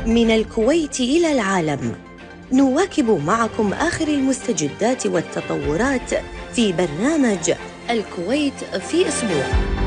من الكويت إلى العالم، نواكب معكم آخر المستجدات والتطورات في برنامج الكويت في أسبوع.